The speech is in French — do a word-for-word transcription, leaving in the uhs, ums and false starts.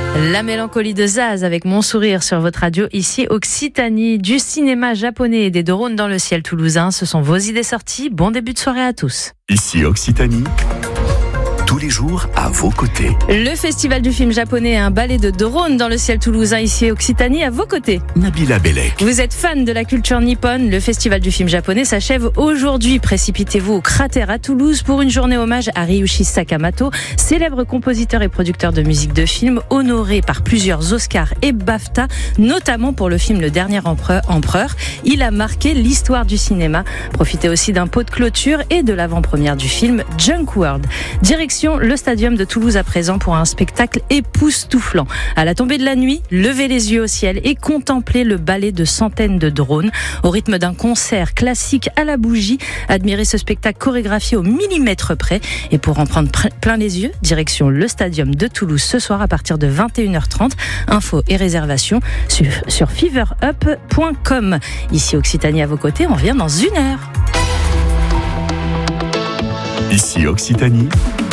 La mélancolie de Zaz avec Mon Sourire sur votre radio, ici Occitanie. Du cinéma japonais et des drones dans le ciel toulousain, ce sont vos idées sorties. Bon début de soirée à tous. Ici Occitanie, tous les jours à vos côtés. Le festival du film japonais a un ballet de drones dans le ciel toulousain, ici Occitanie, à vos côtés. Nabila Bellec. Vous êtes fan de la culture nippone, le festival du film japonais s'achève aujourd'hui. Précipitez-vous au Cratère à Toulouse pour une journée hommage à Ryuichi Sakamoto, célèbre compositeur et producteur de musique de film, honoré par plusieurs Oscars et BAFTA, notamment pour le film Le Dernier Empereur. Il a marqué l'histoire du cinéma. Profitez aussi d'un pot de clôture et de l'avant-première du film Junk World. Direction le Stadium de Toulouse à présent pour un spectacle époustouflant. À la tombée de la nuit, levez les yeux au ciel et contemplez le ballet de centaines de drones. Au rythme d'un concert classique à la bougie, admirez ce spectacle chorégraphié au millimètre près. Et pour en prendre plein les yeux, direction le Stadium de Toulouse ce soir à partir de vingt et une heures trente. Infos et réservations sur, sur fever up point com. Ici Occitanie à vos côtés, on revient dans une heure. Ici Occitanie.